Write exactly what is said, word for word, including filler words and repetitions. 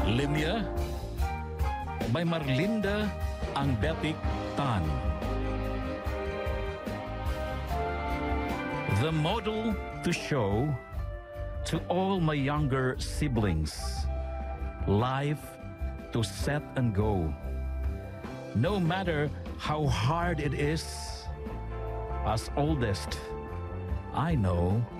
Linya by Marlinda Angbetic Tan. The model to show to all my younger siblings, life to set and go. No matter how hard it is, as oldest, I know